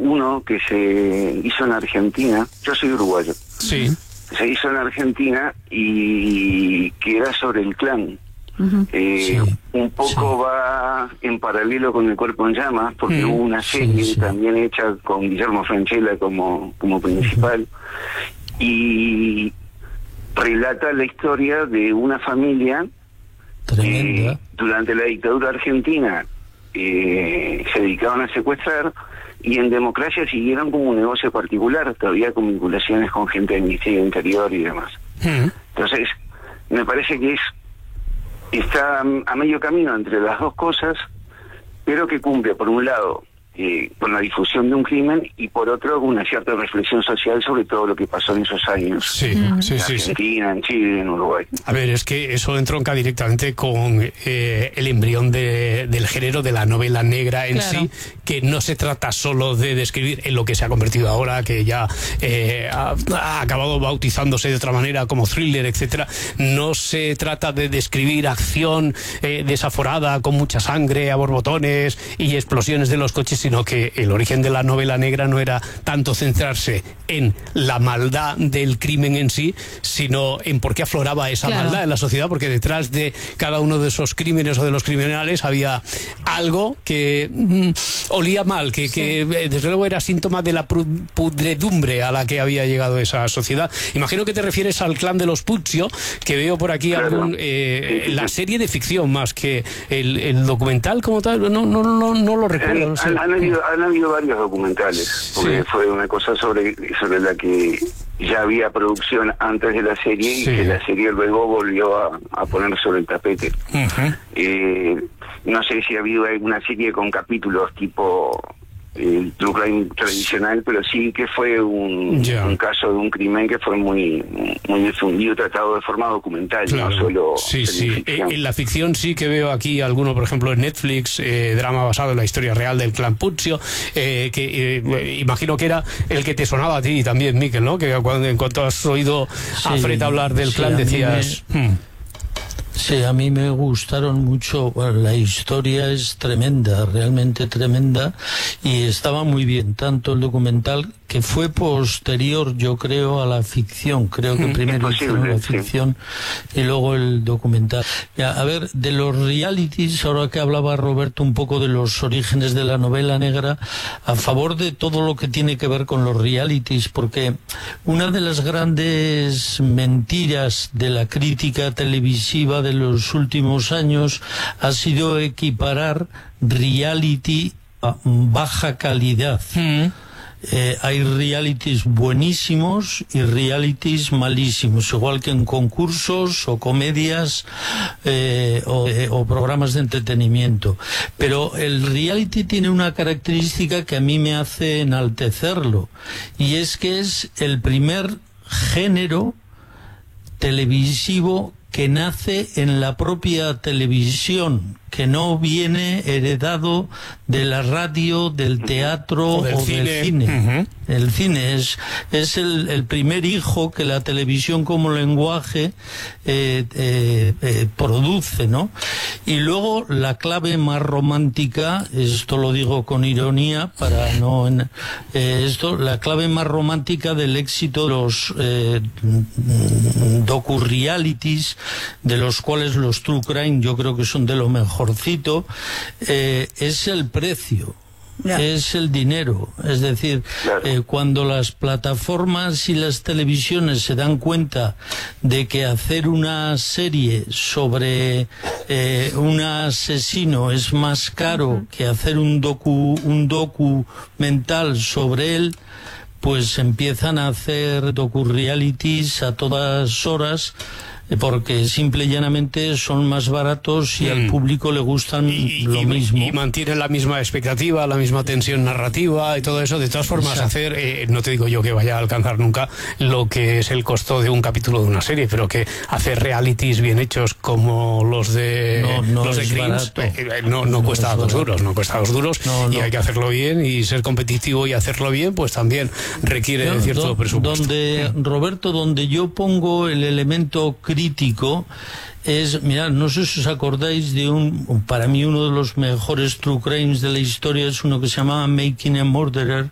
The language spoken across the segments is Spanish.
uno que se hizo en Argentina. Yo soy uruguayo. Sí. Se hizo en Argentina y que era sobre el clan. Sí, un poco va en paralelo con El cuerpo en llamas, porque hubo una serie también hecha con Guillermo Francella como principal, y relata la historia de una familia que durante la dictadura argentina se dedicaban a secuestrar, y en democracia siguieron como un negocio particular, todavía con vinculaciones con gente del Ministerio Interior y demás. Entonces, me parece que está a medio camino entre las dos cosas, pero que cumple, por un lado, con la difusión de un crimen, y por otro, una cierta reflexión social sobre todo lo que pasó en esos años. En Argentina, en Chile, en Uruguay. A ver, es que eso entronca directamente con el embrión del género de la novela negra en sí, que no se trata solo de describir en lo que se ha convertido ahora, que ya ha acabado bautizándose de otra manera como thriller, etcétera. No se trata de describir acción desaforada con mucha sangre a borbotones y explosiones de los coches, sino que el origen de la novela negra no era tanto centrarse en la maldad del crimen en sí, sino en por qué afloraba esa maldad en la sociedad, porque detrás de cada uno de esos crímenes o de los criminales había algo que olía mal, que desde luego era síntoma de la pudredumbre a la que había llegado esa sociedad. Imagino que te refieres al clan de los Puccio, que veo por aquí la serie de ficción más que el documental como tal, no lo recuerdo. No sé. Han habido varios documentales, porque fue una cosa sobre la que ya había producción antes de la serie, y que la serie luego volvió a poner sobre el tapete. No sé si ha habido alguna serie con capítulos tipo el true crime tradicional, pero sí que fue un caso de un crimen que fue muy difundido, tratado de forma documental, no solo ficción. En la ficción sí que veo aquí alguno, por ejemplo en Netflix, drama basado en la historia real del clan Puccio, que imagino que era el que te sonaba a ti también, Miquel, ¿no? Que en cuanto has oído a Fred hablar del clan decías... Sí, a mí me gustaron mucho. Bueno, la historia es tremenda, realmente tremenda, y estaba muy bien, tanto el documental, que fue posterior, yo creo, a la ficción. Creo que primero hicieron la ficción y luego el documental. Ya, a ver, de los realities, ahora que hablaba Roberto un poco de los orígenes de la novela negra, a favor de todo lo que tiene que ver con los realities, porque una de las grandes mentiras de la crítica televisiva de los últimos años ha sido equiparar reality a baja calidad. Hay realities buenísimos y realities malísimos, igual que en concursos o comedias o programas de entretenimiento. Pero el reality tiene una característica que a mí me hace enaltecerlo, y es que es el primer género televisivo que nace en la propia televisión, que no viene heredado de la radio, del teatro o del cine. El cine es el primer hijo que la televisión como lenguaje produce, ¿no? Y luego la clave más romántica, esto lo digo con ironía para no... la clave más romántica del éxito de los docu-realities, de los cuales los true crime yo creo que son de lo mejorcito, es el precio. Es el dinero, es decir, cuando las plataformas y las televisiones se dan cuenta de que hacer una serie sobre un asesino es más caro que hacer un documental sobre él, pues empiezan a hacer docu-realities a todas horas, porque simple y llanamente son más baratos y al público le gustan lo mismo. Y mantienen la misma expectativa, la misma tensión narrativa y todo eso. De todas formas, hacer, no te digo yo que vaya a alcanzar nunca lo que es el costo de un capítulo de una serie, pero que hacer realities bien hechos como los de los de Crims, no cuesta 2 duros, no cuesta 2 duros, y hay que hacerlo bien, y ser competitivo y hacerlo bien, pues también requiere cierto presupuesto. Roberto, donde yo pongo el elemento crítico es, mirad, no sé si os acordáis de para mí uno de los mejores true crimes de la historia, es uno que se llamaba Making a Murderer,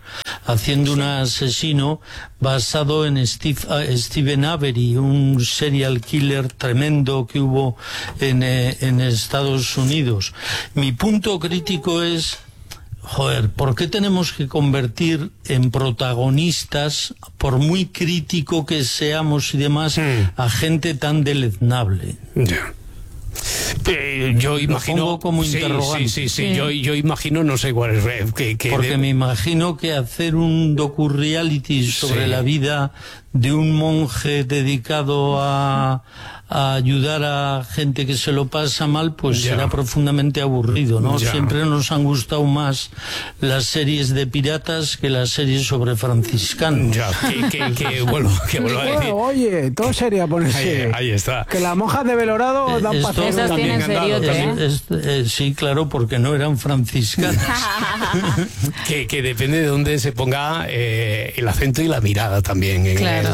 haciendo un asesino basado en Stephen Avery, un serial killer tremendo que hubo en Estados Unidos. Mi punto crítico es, joder, ¿por qué tenemos que convertir en protagonistas, por muy crítico que seamos y demás, a gente tan deleznable? Ya. Yo imagino, pongo como interrogante. Sí. Yo imagino, no sé cuál es, porque me imagino que hacer un docu-reality sobre la vida de un monje dedicado a ayudar a gente que se lo pasa mal, pues será profundamente aburrido, ¿no? Siempre nos han gustado más las series de piratas que las series sobre franciscanos. Que vuelvo a decir. Oye, todo sería ponerse. Ahí está. Que las monjas de Belorado dan paseo. Esas tienen seriote, sí, claro, porque no eran franciscanas. que depende de dónde se ponga el acento y la mirada también. Claro.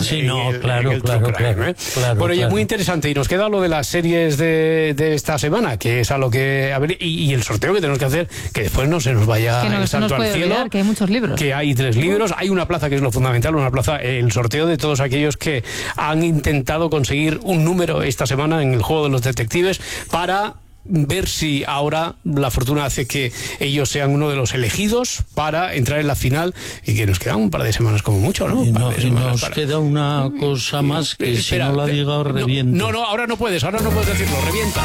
Bueno, y es muy interesante. Y nos queda lo de las series de esta semana, que es a lo que... A ver, y el sorteo que tenemos que hacer, que después no se nos vaya el salto al cielo. Olvidar, que hay muchos libros. Que hay 3 libros. Hay una plaza que es lo fundamental, una plaza, el sorteo de todos aquellos que han intentado conseguir un número esta semana en el juego de los detectives para ver si ahora la fortuna hace que ellos sean uno de los elegidos para entrar en la final, y que nos quedan un par de semanas como mucho, ¿no? Y nos queda una cosa más que espera, si no la diga revienta. No, ahora no puedes decirlo, revienta.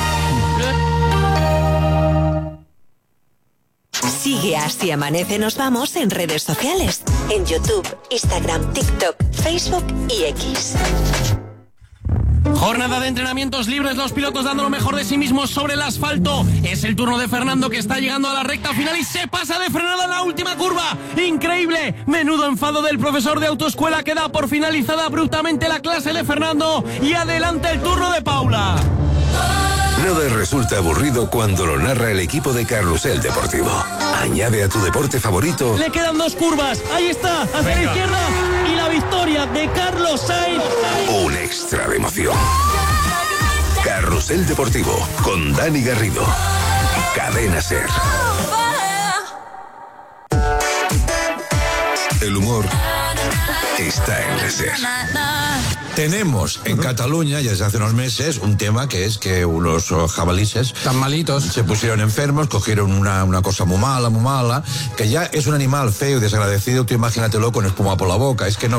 Sigue Así Amanece Nos Vamos en redes sociales, en YouTube, Instagram, TikTok, Facebook y X. Jornada de entrenamientos libres, los pilotos dando lo mejor de sí mismos sobre el asfalto. Es el turno de Fernando, que está llegando a la recta final y se pasa de frenada en la última curva. ¡Increíble! Menudo enfado del profesor de autoescuela, que da por finalizada abruptamente la clase de Fernando, y adelante el turno de Paula. Nada resulta aburrido cuando lo narra el equipo de Carrusel Deportivo. Añade a tu deporte favorito. Le quedan 2 curvas. Ahí está, hacia la izquierda. Y la victoria de Carlos Sainz. Un extra de emoción. Carrusel Deportivo con Dani Garrido. Cadena SER. El humor está en la SER. Tenemos en Cataluña, ya desde hace unos meses, un tema que es que unos jabalíes tan malitos se pusieron enfermos, cogieron una cosa muy mala, que ya es un animal feo y desagradecido. Tú imagínatelo con espuma por la boca. Es que no